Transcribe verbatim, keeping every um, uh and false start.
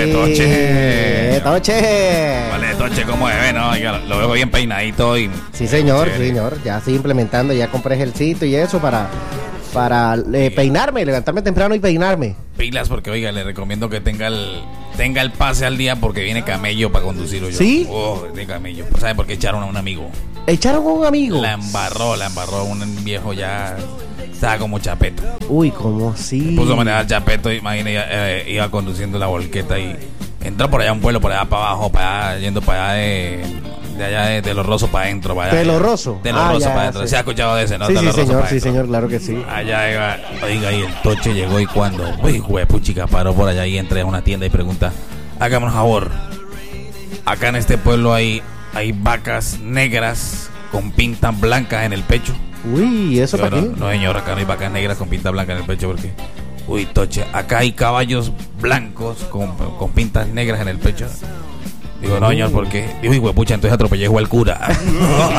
Vale, Toche. Toche. Vale, Toche, ¿cómo es? ¿No? Oiga, lo veo bien peinadito y... Sí, señor, chévere. señor. Ya estoy implementando, ya compré ejercicio y eso para, para eh, peinarme, levantarme temprano y peinarme. Pilas, porque, oiga, le recomiendo que tenga el tenga el pase al día porque viene camello para conducirlo yo. ¿Sí? Oh, de camello. Pues, ¿sabe por qué echaron a un amigo? Echaron a un amigo. La embarró, la embarró. Un viejo ya estaba como chapeto. Uy, ¿cómo así? Puso a manejar chapeto, imagínate, eh, iba conduciendo la volqueta y entró por allá un pueblo, por allá para abajo, para allá, yendo para allá de, de allá de, de Los Rosos para adentro. Para allá, ¿De Los Rosos? De Los Ah, Rosos ya, para adentro. sí. ¿Se ha escuchado de ese, no? Sí, De sí, Los Rosos señor, para sí, adentro. señor, claro que sí. Allá iba, oiga, y el Toche llegó y cuando, uy, huepuchica, paró por allá y entra a una tienda y pregunta, hágame un favor, acá en este pueblo hay, hay vacas negras con pintas blancas en el pecho. Uy, ¿eso Yo, para no, qué? no, señor, acá no hay vacas negras con pinta blanca en el pecho porque... Uy, Toche, acá hay caballos blancos con, con pintas negras en el pecho. Digo, no, señor, porque... Digo, hijo de pucha, entonces atropellé al cura.